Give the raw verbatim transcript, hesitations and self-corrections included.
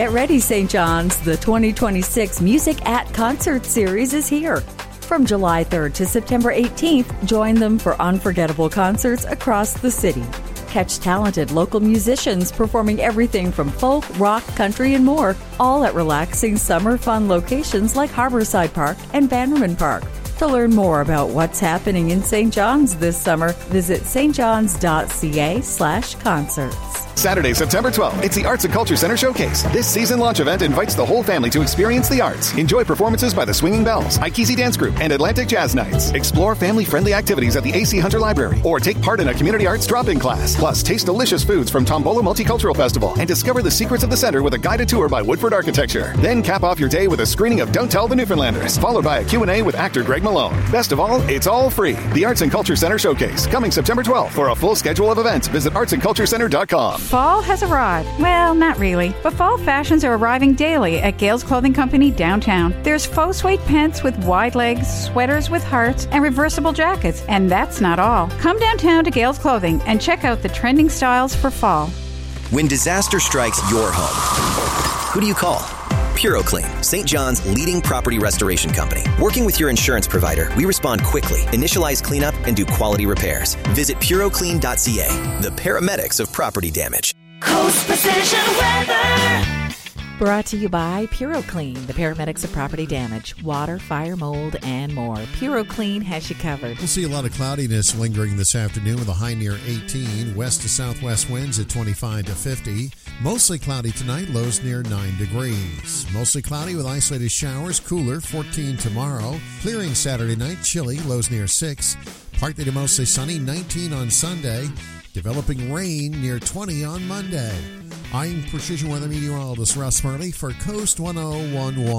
Get ready, Saint John's. The twenty twenty-six Music at Concert Series is here. From July third to September eighteenth, join them for unforgettable concerts across the city. Catch talented local musicians performing everything from folk, rock, country, and more, all at relaxing summer fun locations like Harborside Park and Bannerman Park. To learn more about what's happening in Saint John's this summer, visit stjohns.ca slash concerts. Saturday, September twelfth, it's the Arts and Culture Center Showcase. This season launch event invites the whole family to experience the arts. Enjoy performances by the Swinging Bells, Ikesi Dance Group, and Atlantic Jazz Nights. Explore family-friendly activities at the A C Hunter Library, or take part in a community arts drop-in class. Plus, taste delicious foods from Tombola Multicultural Festival and discover the secrets of the center with a guided tour by Woodford Architecture. Then cap off your day with a screening of Don't Tell the Newfoundlanders, followed by a Q and A with actor Greg Malone. Best of all, it's all free. The Arts and Culture Center Showcase, coming September twelfth. For a full schedule of events, visit arts and culture center dot com. Fall has arrived. Well, not really, but fall fashions are arriving daily at Gales Clothing Company downtown. There's faux suede pants with wide legs, sweaters with hearts, and reversible jackets. And that's not all. Come downtown to Gales Clothing and check out the trending styles for fall. When disaster strikes your home, who do you call? PuroClean, Saint John's leading property restoration company. Working with your insurance provider, we respond quickly, initialize cleanup, and do quality repairs. Visit puro clean dot c a, the paramedics of property damage. Coast Precision Weather. Brought to you by PuroClean, the paramedics of property damage, water, fire, mold, and more. PuroClean has you covered. We'll see a lot of cloudiness lingering this afternoon with a high near eighteen. West to southwest winds at twenty-five to fifty. Mostly cloudy tonight, lows near nine degrees. Mostly cloudy with isolated showers, cooler, fourteen tomorrow. Clearing Saturday night, chilly, lows near six. Partly to mostly sunny, nineteen on Sunday. Developing rain near twenty on Monday. I'm Precision Weather Meteorologist Russ Murley for Coast one oh one point one.